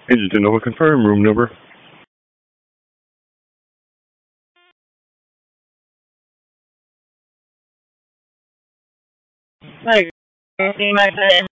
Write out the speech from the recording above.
Agent Nova confirm room number. Like, see my friend.